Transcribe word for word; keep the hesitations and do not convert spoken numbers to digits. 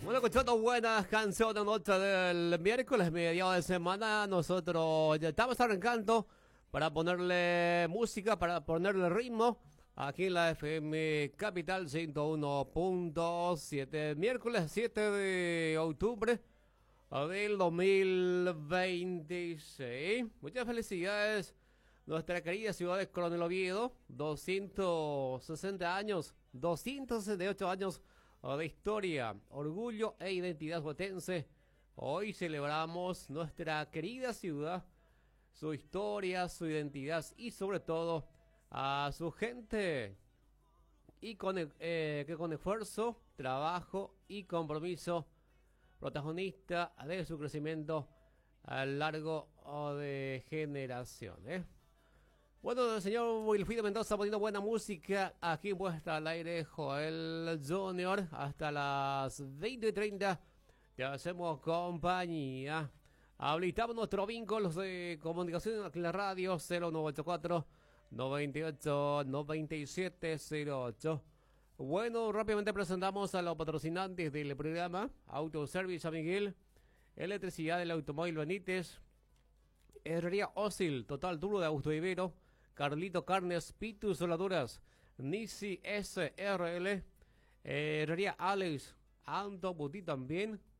Bueno, escuchando buenas canciones noche del miércoles, mediado de semana, nosotros ya estamos arrancando para ponerle música, para ponerle ritmo aquí en la F M Capital ciento uno punto siete. Miércoles siete de octubre del dos mil veintiséis. Muchas felicidades, nuestra querida ciudad de Coronel Oviedo, doscientos sesenta años, doscientos sesenta y ocho años de historia, orgullo e identidad huetense. Hoy celebramos nuestra querida ciudad, su historia, su identidad y sobre todo a su gente. Y con, eh, que con esfuerzo, trabajo y compromiso, protagonista de su crecimiento a lo largo de generaciones. Bueno, el señor Wilfrido Mendoza poniendo buena música aquí en Puesta al Aire, Joel Junior Hasta las veinte y treinta te hacemos compañía. Habilitamos nuestro vínculo de comunicación aquí en la radio cero nueve ocho cuatro, nueve ocho, nueve siete cero ocho. Bueno, rápidamente presentamos a los patrocinantes del programa: Autoservice San Miguel, Electricidad del Automóvil Benítez, Herrería Ósil, Total Duro de Augusto Ibero, Carlito Carnes, Pitu Soladuras, Nisi S R L, Herrería Alex, Anto Buti también,